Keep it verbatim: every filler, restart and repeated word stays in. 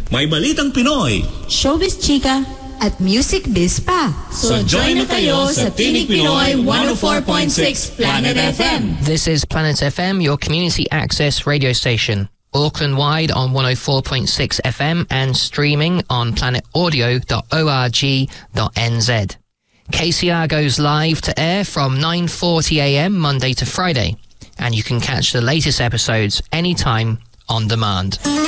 May balitang Pinoy, showbiz chika, at music biz pa. So join na kayo sa Tinig Pinoy one oh four point six Planet F M. This is Planet F M, your community access radio station. Auckland-wide on one oh four point six F M and streaming on planet audio dot org dot n z. K C R goes live to air from nine forty a m Monday to Friday, and you can catch the latest episodes anytime on demand.